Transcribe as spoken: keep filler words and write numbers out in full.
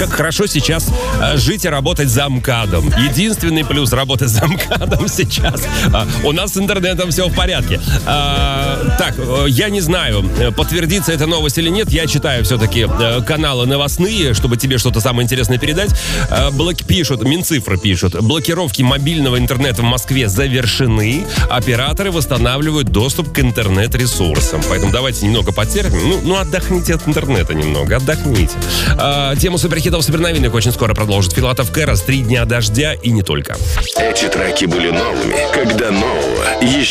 Как хорошо сейчас а, жить и работать за МКАДом. Единственный плюс работы за МКАДом сейчас. А, у нас с интернетом все в порядке. А, так, я не знаю, подтвердится эта новость или нет. Я читаю все-таки каналы новостные, чтобы тебе что-то самое интересное передать. А, блок, пишут, Минцифры пишут. Блокировки мобильного интернета в Москве завершены. Операторы восстанавливают доступ к интернет-ресурсам. Поэтому давайте немного потерпим. Ну, ну отдохните от интернета немного. Отдохните. А, тему суперхитов, суперновинок очень скоро продолжит Филатов Кэрос, «Три дня дождя» и не только. Эти треки были новыми, когда нового еще